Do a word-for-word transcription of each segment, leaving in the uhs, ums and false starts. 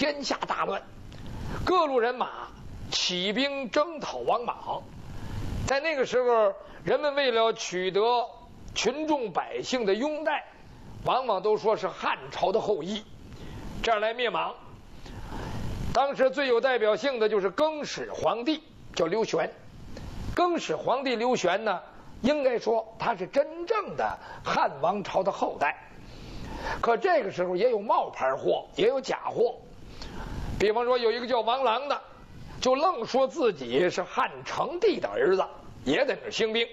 天下大乱，各路人马起兵征讨王莽。在那个时候，人们为了取得群众百姓的拥戴，往往都说是汉朝的后裔，这样来灭莽。当时最有代表性的就是更始皇帝，叫刘玄。更始皇帝刘玄呢，应该说他是真正的汉王朝的后代。可这个时候也有冒牌货，也有假货。比方说有一个叫王朗的，就愣说自己是汉成帝的儿子，也在那儿兴兵。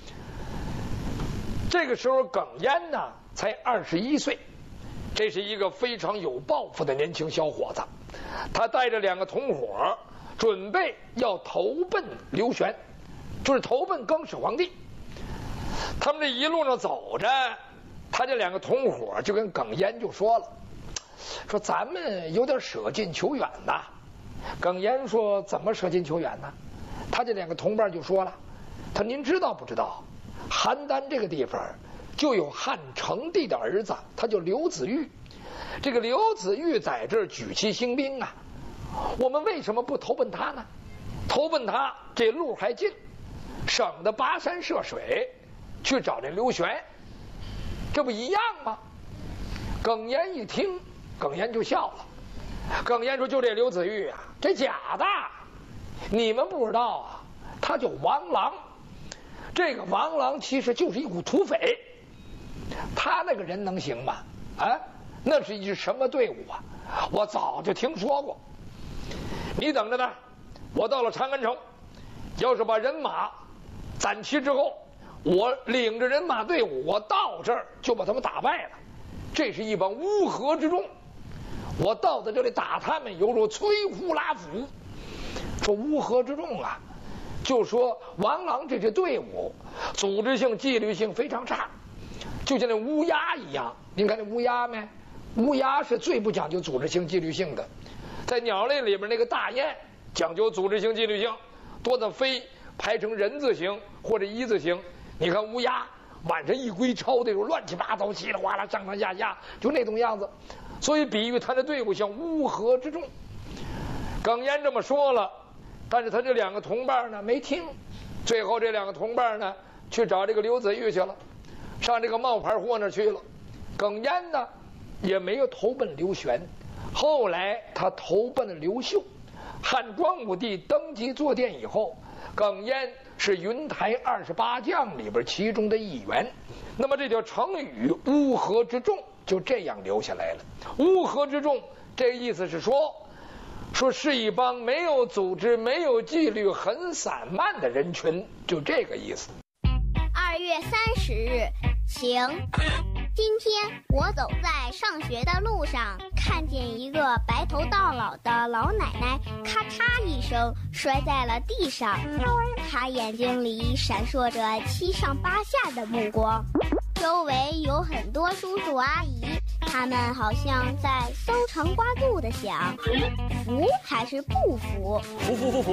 这个时候耿嫣呢才二十一岁，这是一个非常有抱负的年轻小伙子。他带着两个同伙，准备要投奔刘玄，就是投奔更始皇帝。他们这一路上走着，他这两个同伙就跟耿嫣就说了，说咱们有点舍近求远呐。耿嫣说怎么舍近求远呢？他这两个同伴就说了，他您知道不知道，邯郸这个地方就有汉成帝的儿子，他叫刘子玉。这个刘子玉在这儿举旗兴兵啊，我们为什么不投奔他呢？投奔他这路还近，省得跋山涉水去找这刘玄，这不一样吗？耿嫣一听，耿嫣就笑了。耿嫣说就这刘子玉啊，这假的，你们不知道啊，他叫王朗。这个王朗其实就是一股土匪，他那个人能行吗？啊，那是一支什么队伍啊？我早就听说过。你等着呢，我到了长安城，要是把人马攒齐之后，我领着人马队伍，我到这儿就把他们打败了。这是一帮乌合之众，我到在这里打他们，犹如摧枯拉朽。说乌合之众啊，就说王朗这支队伍组织性纪律性非常差，就像那乌鸦一样。您看那乌鸦没？乌鸦是最不讲究组织性纪律性的。在鸟类里边，那个大雁讲究组织性纪律性，多的飞排成人字形或者一字形。你看乌鸦晚上一归巢那种乱七八糟，稀里哗啦上上下下，就那种样子。所以比喻他的队伍像乌合之众。耿嫣这么说了，但是他这两个同伴呢没听。最后这两个同伴呢去找这个刘子玉去了，上这个冒牌货那去了。耿嫣呢也没有投奔刘玄，后来他投奔了刘秀。汉庄武帝登基坐殿以后，耿嫣是云台二十八将里边其中的一员。那么这条成语乌合之众就这样留下来了。乌合之众这个意思是说，说是一帮没有组织、没有纪律、很散漫的人群，就这个意思。 二月三十日，晴。今天我走在上学的路上，看见一个白头到老的老奶奶，咔嚓一声摔在了地上。她眼睛里闪烁着七上八下的目光，周围有很多叔叔阿姨，他们好像在搜肠刮肚的想，服还是不服？ 不服不服，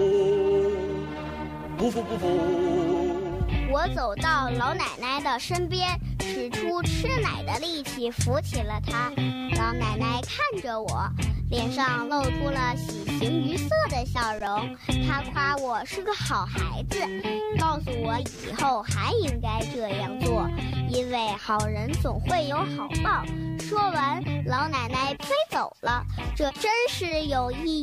不服不服。 我走到老奶奶的身边，使出吃奶的力气扶起了她。老奶奶看着我，脸上露出了喜形于色的笑容。她夸我是个好孩子，告诉我以后还应该这样做，因为好人总会有好报。说完，老奶奶飞走了。这真是有意